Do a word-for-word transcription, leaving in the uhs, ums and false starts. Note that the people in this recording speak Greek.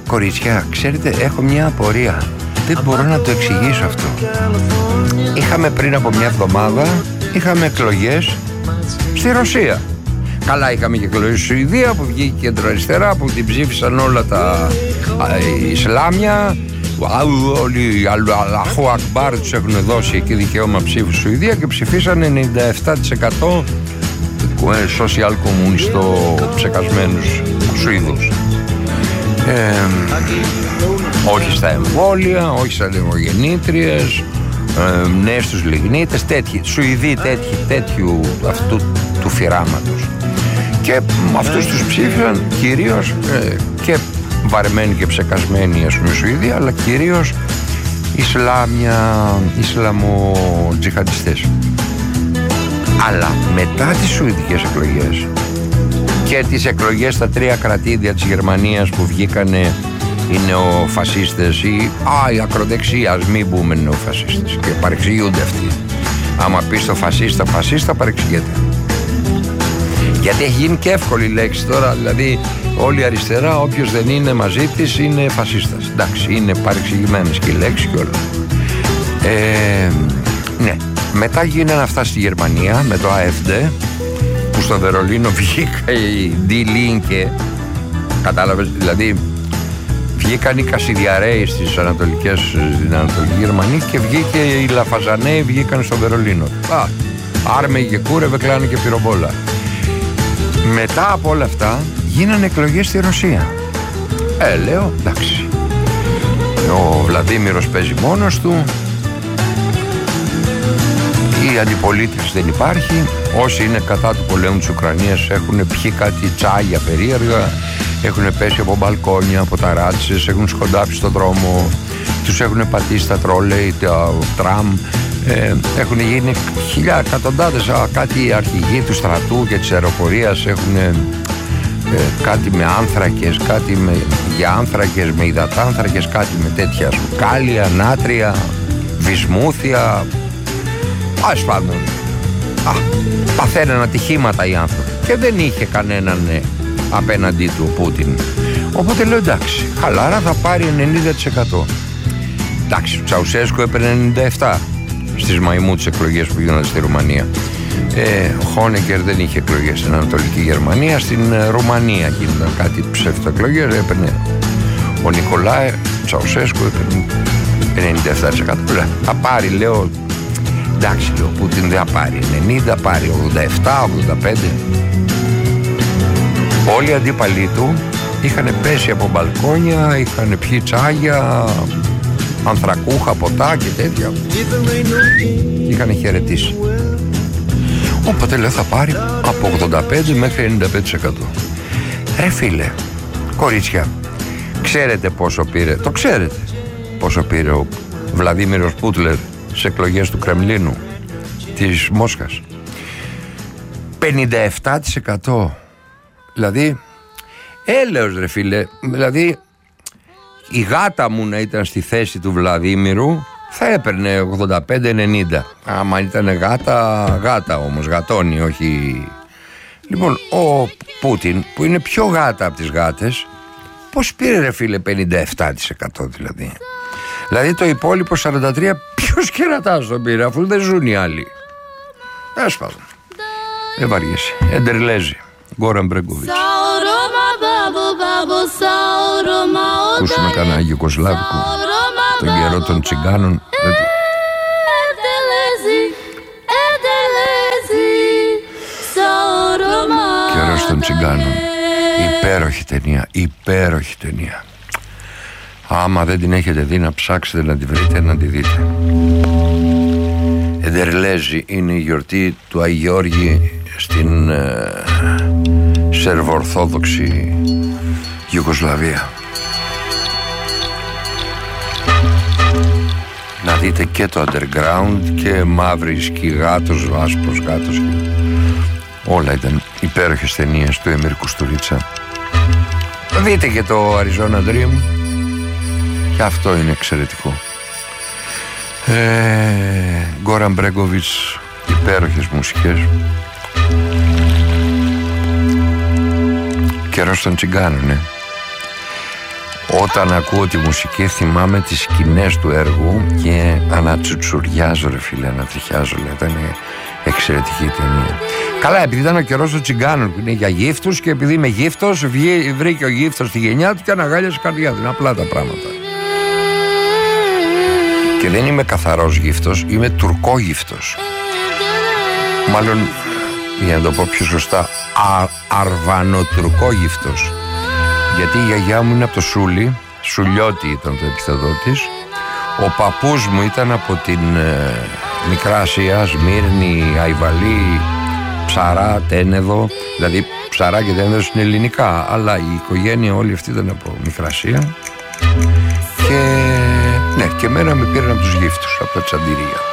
Κορίτσια, ξέρετε, έχω μια απορία. Δεν μπορώ να το εξηγήσω αυτό. Είχαμε πριν από μια εβδομάδα, είχαμε εκλογές στη Ρωσία. Καλά, είχαμε και εκλογές στη Σουηδία που βγήκε κεντροαριστερά, που την ψήφισαν όλα τα Ισλάμια. Όλοι οι Αλλάχου Ακμπάρ τους έχουν δώσει εκεί δικαίωμα ψήφου στη Σουηδία και ψηφίσαν ενενήντα επτά τοις εκατό social κομμουνιστό ψεκασμένους Σουηδούς. Ε, όχι στα εμβόλια, όχι στα λεγογεννήτριες, ε, νέες τους λιγνίτες, τέτοιοι Σουηδοί τέτοιοι, τέτοιου αυτού του φυράματος. Και αυτούς τους ψήφισαν κυρίως ε, και βαρεμένοι και ψεκασμένοι, ας πούμε, Σουηδοί, αλλά κυρίως Ισλάμια, Ισλαμο-τζιχαντιστές. Αλλά μετά τις σουηδικές εκλογές και τις εκλογές στα τρία κρατήδια της Γερμανίας που βγήκανε οι νεοφασίστες ή α, οι ακροδεξιοί, ας μην πούμε νεοφασίστες, και παρεξηγούνται αυτοί. Άμα πεις το φασίστα, φασίστα, παρεξηγείται. Γιατί έχει γίνει και εύκολη λέξη τώρα, δηλαδή όλη η αριστερά, όποιος δεν είναι μαζί της είναι φασίστας. Εντάξει, είναι παρεξηγημένες και οι λέξεις και όλα. Ε, ναι, μετά γίνανε αυτά στη Γερμανία με το AfD, που στο Βερολίνο βγήκα η Die Linke, κατάλαβες, δηλαδή βγήκαν οι Κασιδιαρέοι στις ανατολικές, στην Ανατολική Γερμανία και βγήκε οι Λαφαζανέοι, βγήκαν στο Βερολίνο. Α, άρμε και κούρευε, κλάνε και πυροβόλα. Μετά από όλα αυτά γίνανε εκλογές στη Ρωσία. Ε, λέω, εντάξει, ο Βλαδίμηρος παίζει μόνος του, η αντιπολίτευση δεν υπάρχει, όσοι είναι κατά του πολέμου της Ουκρανίας έχουν πιει κάτι τσάγια περίεργα, έχουν πέσει από μπαλκόνια, από ταράτσες, έχουν σκοντάψει στον δρόμο, τους έχουν πατήσει τα τρόλεϊ, τα τραμ, ε, έχουν γίνει χιλιά, εκατοντάδες, α, κάτι αρχηγοί του στρατού και της αεροπορίας έχουν ε, κάτι με άνθρακες, κάτι με, για άνθρακες, με υδατάνθρακες, κάτι με τέτοια κάλια, νάτρια, βυσμούθια. Ας πάντων, α, παθαίναν ατυχήματα οι άνθρωποι και δεν είχε κανέναν ε, απέναντί του ο Πούτιν. Οπότε λέω, εντάξει, χαλάρα, θα πάρει ενενήντα τοις εκατό. Εντάξει, ο Τσαουσέσκου έπαιρνε ενενήντα επτά τοις εκατό στις μαϊμού τις εκλογές που γίνονται στη Ρουμανία. Ε, ο Χόνεκερ δεν είχε εκλογές στην Ανατολική Γερμανία, στην ε, Ρουμανία γίνονταν κάτι ψευτοεκλογές, έπαιρνε ο Νικολάε Τσαουσέσκου, έπαιρνε ενενήντα επτά τοις εκατό. Θα πάρει, λέω, εντάξει, λέω, ο Πούτιν δεν θα πάρει ενενήντα, πάρει ογδόντα επτά, ογδόντα πέντε. Όλοι οι αντίπαλοι του είχαν πέσει από μπαλκόνια, είχαν πιει τσάγια, ανθρακούχα ποτά και τέτοια. Είχαν χαιρετήσει. Οπότε λέω, θα πάρει από ογδόντα πέντε μέχρι ενενήντα πέντε τοις εκατό. Ρε φίλε, κορίτσια, ξέρετε πόσο πήρε, το ξέρετε πόσο πήρε ο Βλαδίμηρος Πούτλερ στις εκλογές του Κρεμλίνου της Μόσχας? πενήντα επτά τοις εκατό. Δηλαδή, έλεος ρε φίλε, δηλαδή η γάτα μου να ήταν στη θέση του Βλαδίμηρου θα έπαιρνε ογδόντα πέντε ενενήντα. Άμα ήταν γάτα, γάτα όμως, γατώνει, όχι. Λοιπόν, ο Πούτιν που είναι πιο γάτα από τις γάτες, πώς πήρε ρε φίλε πενήντα επτά τοις εκατό δηλαδή? Δηλαδή το υπόλοιπο σαράντα τρία ποιος κερατάς τον πήρε, αφού δεν ζουν οι άλλοι? Έσπαδο. Δεν βαριέσαι. Εντερλέζει. Γκόραν Μπρέγκοβιτς. Ακούσουμε κανένα γιουγκοσλάβικο τον καιρό των τσιγκάνων. Καιρός των τσιγκάνων. Υπέροχη ταινία. Υπέροχη ταινία. Άμα δεν την έχετε δει, να ψάξετε να τη βρείτε, να τη δείτε. Εντερλέζει είναι η γιορτή του Αγίου Γεώργη στην ε, Σερβορθόδοξη Ιουγκοσλαβία. Να δείτε και το underground και μαύρη σκι γάτος, άσπρος γάτος και... όλα ήταν υπέροχες ταινίες του Εμίρ Κουστουρίτσα. Δείτε και το Arizona Dream, και αυτό είναι εξαιρετικό. ε, Γκόραν Μπρέγκοβιτς, υπέροχες μουσικές. Καιρός των τσιγκάνων, ναι. Όταν ακούω τη μουσική θυμάμαι τις σκηνές του έργου και ανατσουτσουριάζω ρε φίλε, ανατριχιάζω, λέει. Ήταν εξαιρετική ταινία. Καλά, επειδή ήταν ο καιρός των τσιγκάνων που είναι για γύφτους και επειδή είμαι γύφτος, βρήκε ο γύφτος τη γενιά του και αναγάλιασε καρδιά του. Είναι απλά τα πράγματα. Και δεν είμαι καθαρός γύφτος, είμαι τουρκόγυφτος. Μάλλον, για να το πω πιο σωστά, α, αρβανοτουρκόγυφτος. Γιατί η γιαγιά μου είναι από το Σούλι, Σουλιώτη ήταν το επίθετό της. Ο παππούς μου ήταν από την ε, Μικρά Ασία, Σμύρνη, Αϊβαλή, Ψαρά, Τένεδο. Δηλαδή Ψαρά και Τένεδο είναι ελληνικά, αλλά η οικογένεια όλη αυτή ήταν από Μικρά Ασία. Και ναι, και εμένα με πήραν από τους γύφτους, από τα Τσαντηρία.